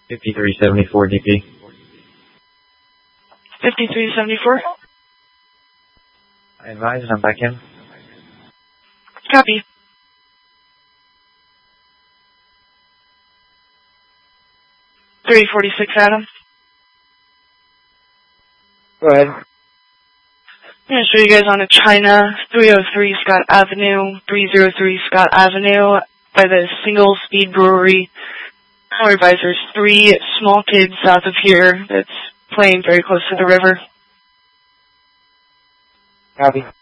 5374 DP. 5374. I advise I'm back in. Copy. $346, Adam. Go ahead. I'm going to show you guys on a China 303 Scott Avenue, 303 Scott Avenue by the Single Speed Brewery. Our advisor's 3 small kids south of here that's playing very close to the river. Copy.